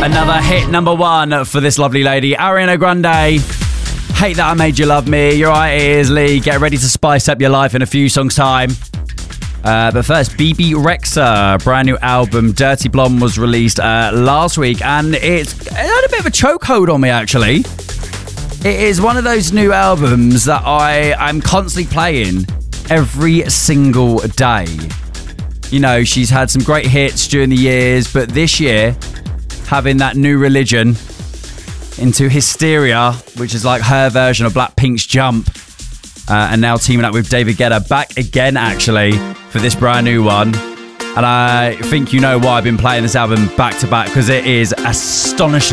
Another hit number one for this lovely lady, Ariana Grande. Hate That I Made You Love Me. You're right, it is Lee. Get ready to spice up your life in a few songs' time. But first, BB Rexa, brand new album, Dirty Blonde, was released last week, and it had a bit of a chokehold on me, actually. It is one of those new albums that I'm constantly playing every single day. You know, she's had some great hits during the years, but this year, having that New Religion into Hysteria, which is like her version of Blackpink's Jump, and now teaming up with David Guetta back again, actually, for this brand new one. And I think you know why I've been playing this album back to back, because it is astonishing.